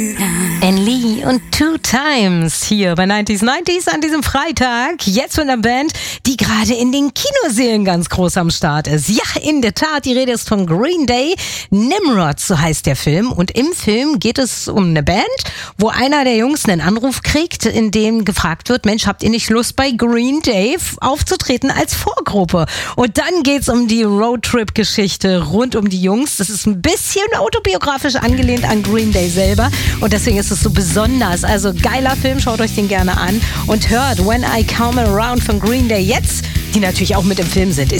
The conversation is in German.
Lee und Two Times hier bei 90s an diesem Freitag. Jetzt mit einer Band, die gerade in den Kinosälen ganz groß am Start ist. Ja, in der Tat, die Rede ist von Green Day. Nimrod, so heißt der Film. Und im Film geht es um eine Band, wo einer der Jungs einen Anruf kriegt, in dem gefragt wird, Mensch, habt ihr nicht Lust bei Green Day aufzutreten als Vorgruppe? Und dann geht's um die Roadtrip-Geschichte rund um die Jungs. Das ist ein bisschen autobiografisch angelehnt an Green Day selber. Und deswegen ist es so besonders. Also geiler Film, schaut euch den gerne an und hört When I Come Around von Green Day jetzt, die natürlich auch mit im Film sind.